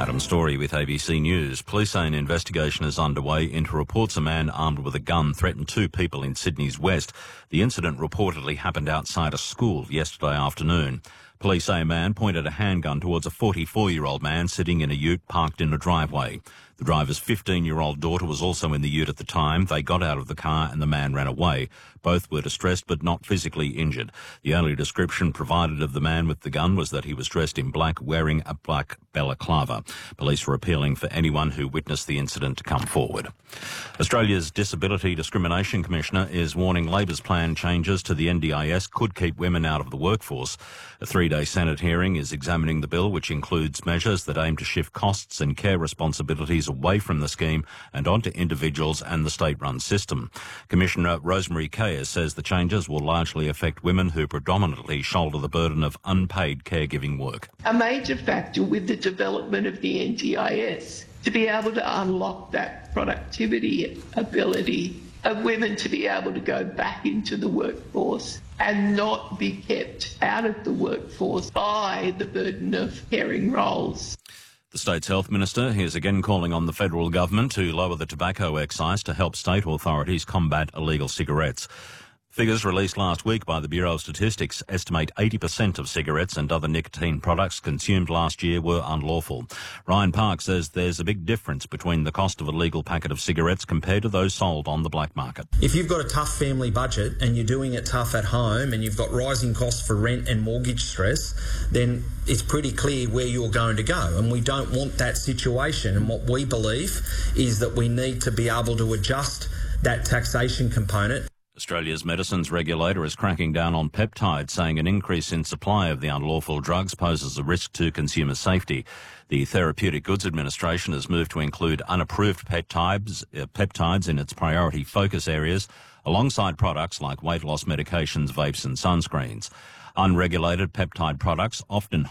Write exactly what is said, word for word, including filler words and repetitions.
Adam Story with A B C News. Police say an investigation is underway into reports a man armed with a gun threatened two people in Sydney's west. The incident reportedly happened outside a school yesterday afternoon. Police say a man pointed a handgun towards a forty-four-year-old man sitting in a ute parked in a driveway. The driver's fifteen-year-old daughter was also in the ute at the time. They got out of the car and the man ran away. Both were distressed but not physically injured. The only description provided of the man with the gun was that he was dressed in black, wearing a black balaclava. Police were appealing for anyone who witnessed the incident to come forward. Australia's Disability Discrimination Commissioner is warning Labor's planned changes to the N D I S could keep women out of the workforce. A three-day Senate hearing is examining the bill, which includes measures that aim to shift costs and care responsibilities away from the scheme and onto individuals and the state-run system. Commissioner Rosemary Kayers says the changes will largely affect women who predominantly shoulder the burden of unpaid caregiving work. A major factor with the development of the N D I S to be able to unlock that productivity ability of women to be able to go back into the workforce and not be kept out of the workforce by the burden of caring roles. The state's health minister is again calling on the federal government to lower the tobacco excise to help state authorities combat illegal cigarettes. Figures released last week by the Bureau of Statistics estimate eighty percent of cigarettes and other nicotine products consumed last year were unlawful. Ryan Park says there's a big difference between the cost of a legal packet of cigarettes compared to those sold on the black market. If you've got a tough family budget and you're doing it tough at home and you've got rising costs for rent and mortgage stress, then it's pretty clear where you're going to go. And we don't want that situation. And what we believe is that we need to be able to adjust that taxation component. Australia's medicines regulator is cracking down on peptides, saying an increase in supply of the unlawful drugs poses a risk to consumer safety. The Therapeutic Goods Administration has moved to include unapproved peptides, uh, peptides in its priority focus areas, alongside products like weight loss medications, vapes and sunscreens. Unregulated peptide products often